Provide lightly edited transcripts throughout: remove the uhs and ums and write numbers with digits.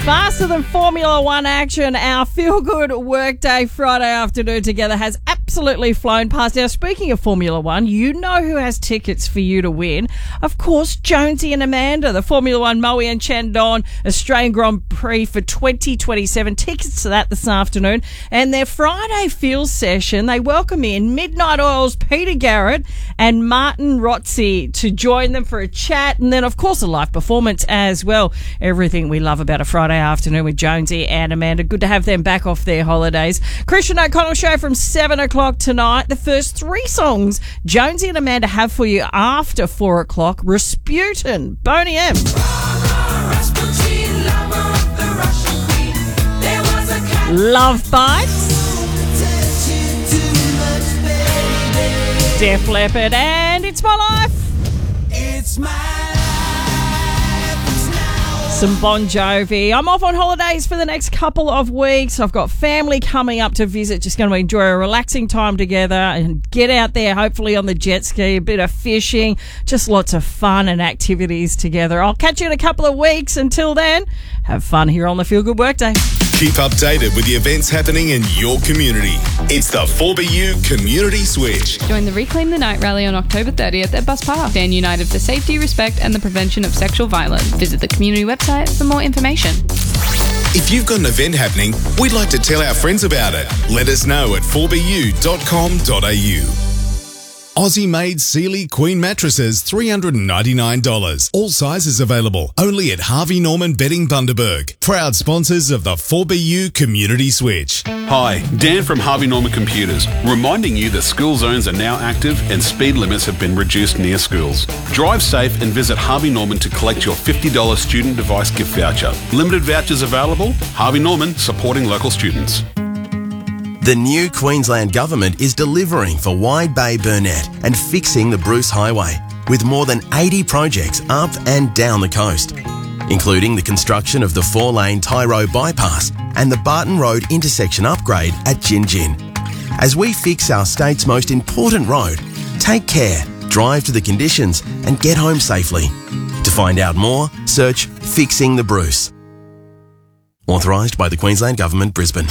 Faster than Formula One action, our feel-good workday Friday afternoon together has absolutely flown past. Now, speaking of Formula One, you know who has tickets for you to win. Of course, Jonesy and Amanda, the Formula One Moe and Chandon Australian Grand Prix for 2027. Tickets to that this afternoon. And their Friday Feel session, they welcome in Midnight Oil's Peter Garrett and Martin Rotzi to join them for a chat. And then, of course, a live performance as well. Everything we love about a Friday afternoon with Jonesy and Amanda. Good to have them back off their holidays. Christian O'Connell show from 7 o'clock tonight. The first three songs Jonesy and Amanda have for you after 4 o'clock. Rasputin, Boney M. Love Bites. Def Leppard, and It's My Life. It's my life. Some Bon Jovi. I'm off on holidays for the next couple of weeks. I've got family coming up to visit. Just going to enjoy a relaxing time together and get out there, hopefully on the jet ski, a bit of fishing, just lots of fun and activities together. I'll catch you in a couple of weeks. Until then, have fun here on the Feel Good Workday. Keep updated with the events happening in your community. It's the 4BU Community Switch. Join the Reclaim the Night rally on October 30th at Bus Park. Stand united for safety, respect and the prevention of sexual violence. Visit the community website for more information. If you've got an event happening, we'd like to tell our friends about it. Let us know at 4bu.com.au. Aussie-made Sealy Queen mattresses, $399. All sizes available. Only at Harvey Norman Bedding Bundaberg. Proud sponsors of the 4BU Community Switch. Hi, Dan from Harvey Norman Computers, reminding you that school zones are now active and speed limits have been reduced near schools. Drive safe and visit Harvey Norman to collect your $50 student device gift voucher. Limited vouchers available. Harvey Norman, supporting local students. The new Queensland Government is delivering for Wide Bay Burnett and fixing the Bruce Highway, with more than 80 projects up and down the coast, including the construction of the 4-lane Tyro bypass and the Barton Road intersection upgrade at Gin Gin. As we fix our state's most important road, take care, drive to the conditions and get home safely. To find out more, search Fixing the Bruce. Authorised by the Queensland Government, Brisbane.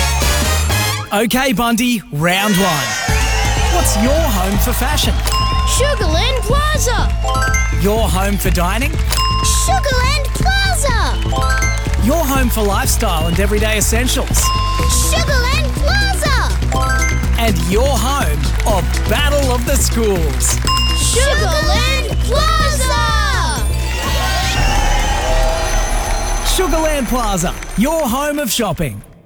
Okay, Bundy, round one. What's your home for fashion? Sugarland Plaza. Your home for dining? Sugarland Plaza. Your home for lifestyle and everyday essentials? Sugarland Plaza. And your home of Battle of the Schools? Sugarland Plaza. Sugarland Plaza, your home of shopping.